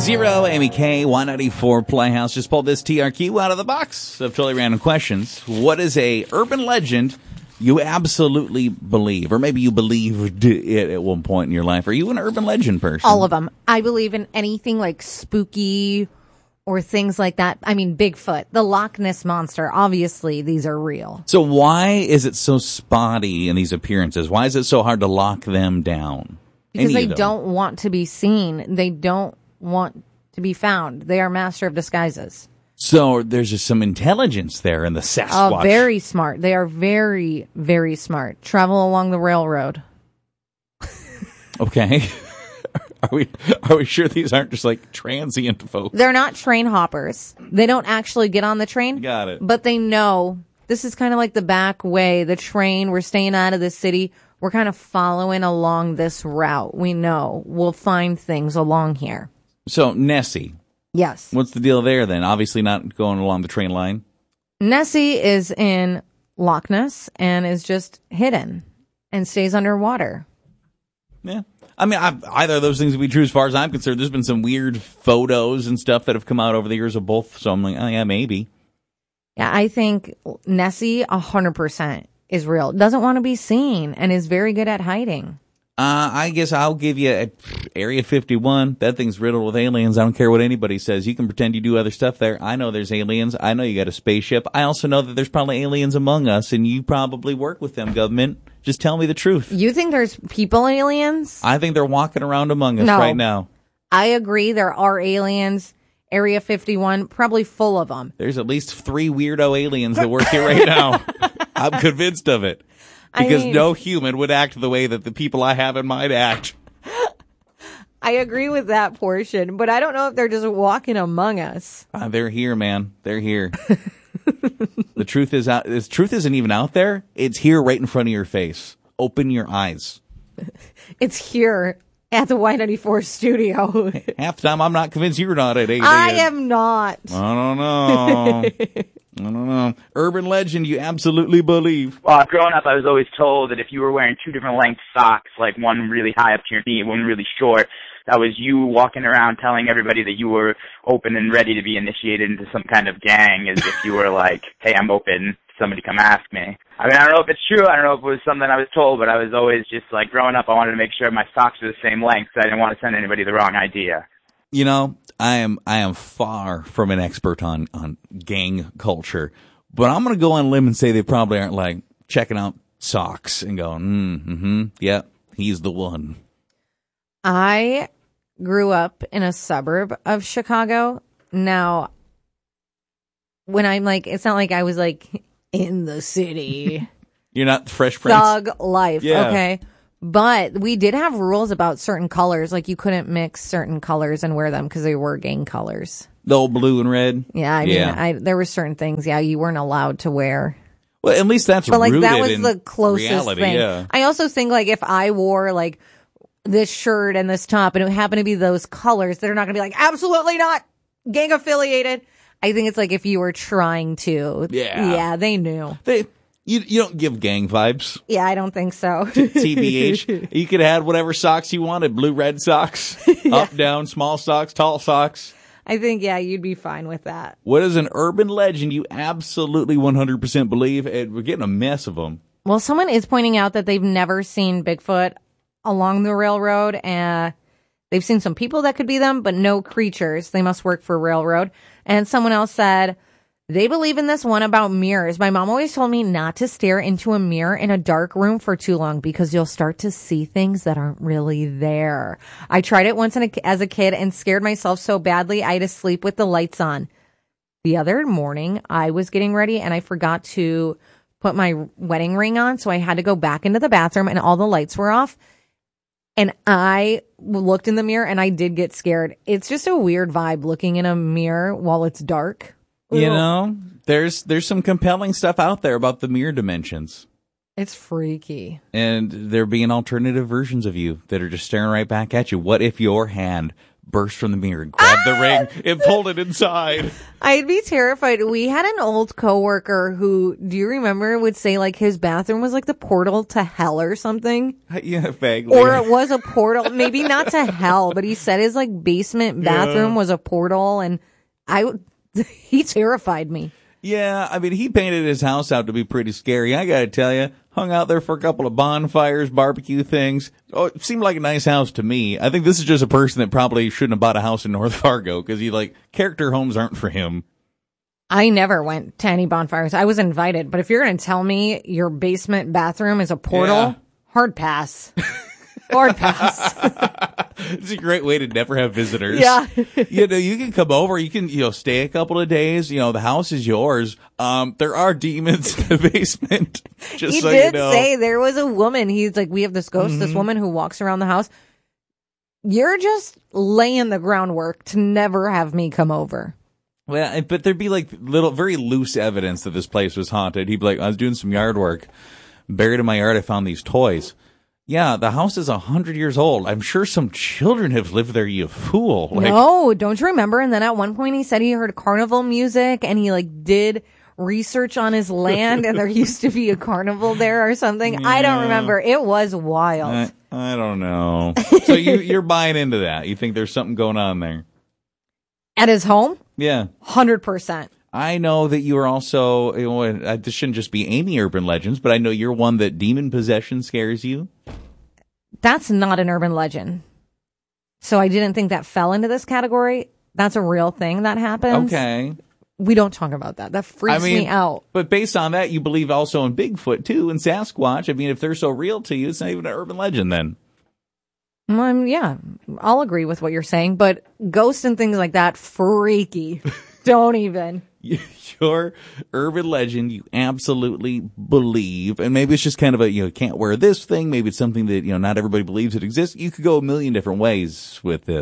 Zero, Amy K, 194 Playhouse. Just pulled this TRQ out of the box of totally random questions. What is a urban legend you absolutely believe? Or maybe you believed it at one point in your life. Are you an urban legend person? All of them. I believe in anything like spooky or things like that. I mean, Bigfoot, the Loch Ness Monster. Obviously, these are real. So why is it so spotty in these appearances? Why is it so hard to lock them down? Because they don't want to be seen. They don't want to be found. They are master of disguises. So there's just some intelligence there in the Sasquatch. Very smart. They are very, very smart. Travel along the railroad. Okay. Are we sure these aren't just like transient folks? They're not train hoppers. They don't actually get on the train. Got it. But they know this is kind of like the back way, the train. We're staying out of the city. We're kind of following along this route. We know we'll find things along here. So Nessie. Yes. What's the deal there then? Obviously not going along the train line. Nessie is in Loch Ness and is just hidden and stays underwater. Yeah. I mean, either of those things would be true as far as I'm concerned. There's been some weird photos and stuff that have come out over the years of both. So I'm like, oh yeah, maybe. Yeah, I think Nessie 100% is real. Doesn't want to be seen and is very good at hiding. I guess I'll give you Area 51. That thing's riddled with aliens. I don't care what anybody says. You can pretend you do other stuff there. I know there's aliens. I know you got a spaceship. I also know that there's probably aliens among us, and you probably work with them, government. Just tell me the truth. You think there's people aliens? I think they're walking around among us right now. I agree. There are aliens. Area 51, probably full of them. There's at least 3 weirdo aliens that work here right now. I'm convinced of it. Because no human would act the way that the people I have in mind act. I agree with that portion, but I don't know if they're just walking among us. They're here, man. They're here. The truth is out. The truth isn't even out there. It's here right in front of your face. Open your eyes. It's here at the Y94 studio. Half the time, I'm not convinced you're not at 8 a.m. I am not. I don't know. I don't know. Urban legend you absolutely believe. Well, growing up, I was always told that if you were wearing 2 different length socks, like one really high up to your knee and one really short, that was you walking around telling everybody that you were open and ready to be initiated into some kind of gang, as if you were like, hey, I'm open, somebody come ask me. I mean, I don't know if it's true, I don't know if it was something I was told, but I was always just like, growing up, I wanted to make sure my socks were the same length, so I didn't want to send anybody the wrong idea. You know, I am far from an expert on gang culture, but I'm going to go on a limb and say they probably aren't like checking out socks and going, yeah, he's the one. I grew up in a suburb of Chicago. Now, when I'm like, it's not like I was like in the city. You're not Fresh Prince. Thug life, yeah. Okay. But we did have rules about certain colors. Like you couldn't mix certain colors and wear them because they were gang colors. The old blue and red? Yeah, I mean, there were certain things, you weren't allowed to wear. Well, at least that's rooted in reality. But that was the closest thing. Yeah. I also think like if I wore like this shirt and this top and it happened to be those colors, they're not going to be like, absolutely not gang affiliated. I think it's like if you were trying to. Yeah, they knew. You don't give gang vibes. Yeah, I don't think so. TBH. You could have had whatever socks you wanted. Blue, red socks. Up, down, small socks, tall socks. I think, you'd be fine with that. What is an urban legend you absolutely 100% believe? We're getting a mess of them. Well, someone is pointing out that they've never seen Bigfoot along the railroad. And they've seen some people that could be them, but no creatures. They must work for railroad. And someone else said they believe in this one about mirrors. My mom always told me not to stare into a mirror in a dark room for too long because you'll start to see things that aren't really there. I tried it once as a kid and scared myself so badly I had to sleep with the lights on. The other morning, I was getting ready and I forgot to put my wedding ring on, so I had to go back into the bathroom and all the lights were off. And I looked in the mirror and I did get scared. It's just a weird vibe looking in a mirror while it's dark. You know, there's some compelling stuff out there about the mirror dimensions. It's freaky. And there being alternative versions of you that are just staring right back at you. What if your hand burst from the mirror, grabbed the ring, and pulled it inside. I'd be terrified. We had an old coworker who, do you remember, would say like his bathroom was like the portal to hell or something? Yeah, vaguely. Or it was a portal, maybe not to hell, but he said his like basement bathroom was a portal, and he terrified me. Yeah, I mean, he painted his house out to be pretty scary. I gotta tell you, hung out there for a couple of bonfires, barbecue things. Oh, it seemed like a nice house to me. I think this is just a person that probably shouldn't have bought a house in North Fargo because character homes aren't for him. I never went to any bonfires. I was invited, but if you're going to tell me your basement bathroom is a portal, hard pass. Hard pass. It's a great way to never have visitors. Yeah. You can come over, you can, stay a couple of days, the house is yours. There are demons in the basement. Just he so did you know. say there was a woman. He's like, we have this ghost, this woman who walks around the house. You're just laying the groundwork to never have me come over. Well, but there'd be very loose evidence that this place was haunted. He'd be like, I was doing some yard work. Buried in my yard, I found these toys. Yeah, the house is 100 years old. I'm sure some children have lived there, you fool. No, don't you remember? And then at one point he said he heard carnival music and he did research on his land and there used to be a carnival there or something. Yeah. I don't remember. It was wild. I don't know. So you're buying into that. You think there's something going on there? At his home? Yeah. 100%. I know that you are also, this shouldn't just be Amy Urban Legends, but I know you're one that demon possession scares you. That's not an urban legend. So I didn't think that fell into this category. That's a real thing that happens. Okay. We don't talk about that. That freaks me out. But based on that, you believe also in Bigfoot too and Sasquatch. I mean, if they're so real to you, it's not even an urban legend then. Yeah, I'll agree with what you're saying, but ghosts and things like that, freaky. Don't even. Your urban legend, you absolutely believe, and maybe it's just kind of a, can't wear this thing. Maybe it's something that, not everybody believes it exists. You could go a million different ways with this.